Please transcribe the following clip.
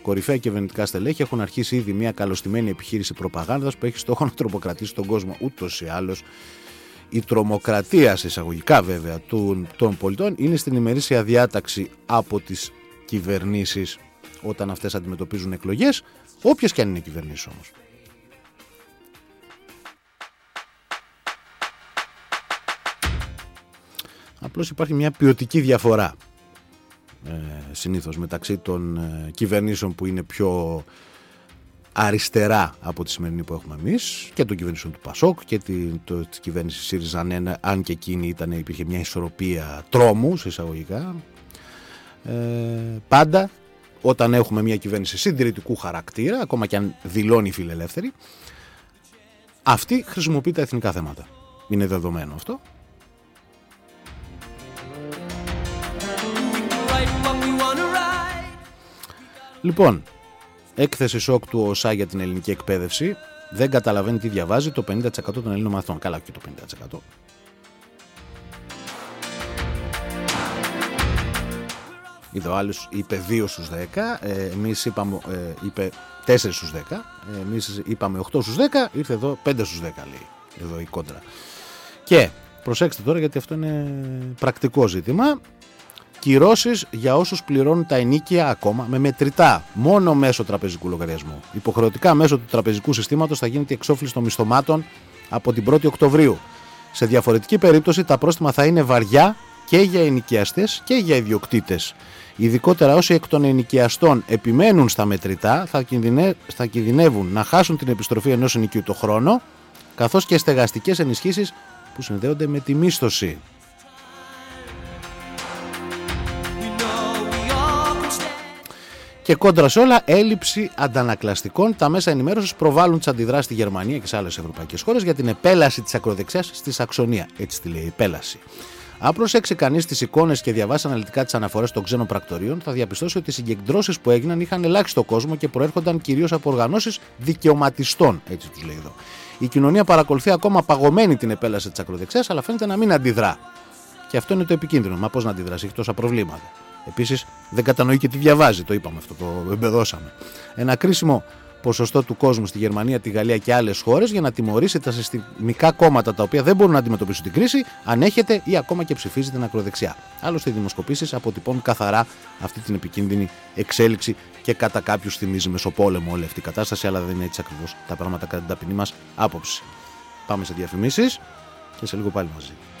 κορυφαία κυβερνητικά στελέχη έχουν αρχίσει ήδη μια καλωστημένη επιχείρηση προπαγάνδας που έχει στόχο να τρομοκρατήσει τον κόσμο. Ούτως ή άλλως, η τρομοκρατία, εισαγωγικά βέβαια, των πολιτών είναι στην ημερήσια διάταξη από τις κυβερνήσεις όταν αυτές αντιμετωπίζουν εκλογές, όποιες και αν είναι κυβερνήσεις όμως. Απλώς υπάρχει μια ποιοτική διαφορά συνήθως μεταξύ των κυβερνήσεων που είναι πιο αριστερά από τη σημερινή που έχουμε εμείς και των κυβερνήσεων του Πασόκ και της κυβέρνησης ΣΥΡΙΖΑ, αν και εκείνη υπήρχε μια ισορροπία τρόμου σε εισαγωγικά. Πάντα όταν έχουμε μια κυβέρνηση συντηρητικού χαρακτήρα, ακόμα και αν δηλώνει φιλελεύθερη, αυτή χρησιμοποιεί τα εθνικά θέματα. Είναι δεδομένο αυτό. Λοιπόν, έκθεση σοκ του ΟΣΑ για την ελληνική εκπαίδευση. Δεν καταλαβαίνει τι διαβάζει το 50% των Ελλήνων μαθητών. Καλά, και το 50%. Είδε ο άλλος είπε 2 στους 10, εμείς είπε 4 στους 10, εμείς είπαμε 8 στους 10, ήρθε εδώ 5 στους 10 λέει, εδώ η κόντρα. Και προσέξτε τώρα, γιατί αυτό είναι πρακτικό ζήτημα. Κυρώσεις για όσους πληρώνουν τα ενοίκια ακόμα με μετρητά, μόνο μέσω τραπεζικού λογαριασμού. Υποχρεωτικά μέσω του τραπεζικού συστήματος θα γίνεται η εξόφληση των μισθωμάτων από την 1η Οκτωβρίου. Σε διαφορετική περίπτωση τα πρόστιμα θα είναι βαριά και για ενοικιαστές και για ιδιοκτήτες. Ειδικότερα όσοι εκ των ενοικιαστών επιμένουν στα μετρητά θα κινδυνεύουν να χάσουν την επιστροφή ενός ενοικίου το χρόνο, καθώς και στεγαστικές ενισχύσεις που συνδέονται με τη μίσθωση. Και κόντρα σε όλα, έλλειψη αντανακλαστικών. Τα μέσα ενημέρωσης προβάλλουν τις αντιδράσεις στη Γερμανία και σε άλλες ευρωπαϊκές χώρες για την επέλαση της ακροδεξιάς στη Σαξονία. Έτσι τη λέει, επέλαση. Αν προσέξει κανείς τις εικόνες και διαβάσει αναλυτικά τις αναφορές των ξένων πρακτορείων, θα διαπιστώσει ότι οι συγκεντρώσεις που έγιναν είχαν ελάχιστο κόσμο και προέρχονταν κυρίως από οργανώσεις δικαιωματιστών. Έτσι τους λέει εδώ. Η κοινωνία παρακολουθεί ακόμα παγωμένη την επέλαση της ακροδεξιάς, αλλά φαίνεται να μην αντιδρά. Και αυτό είναι το επικίνδυνο. Μα πώς να αντιδράσει, έχει τόσα προβλήματα. Επίσης δεν κατανοεί και τι διαβάζει, το είπαμε αυτό, το εμπεδώσαμε. Ένα κρίσιμο ποσοστό του κόσμου στη Γερμανία, τη Γαλλία και άλλες χώρες για να τιμωρήσει τα συστημικά κόμματα τα οποία δεν μπορούν να αντιμετωπίσουν την κρίση, ανέχεται ή ακόμα και ψηφίζει την ακροδεξιά. Άλλωστε οι δημοσκοπήσεις αποτυπώνουν καθαρά αυτή την επικίνδυνη εξέλιξη και κατά κάποιους θυμίζει μεσοπόλεμο όλη αυτή η κατάσταση, αλλά δεν είναι έτσι ακριβώς τα πράγματα κατά την ταπεινή μας άποψη. Πάμε σε διαφημίσεις και σε λίγο πάλι μαζί.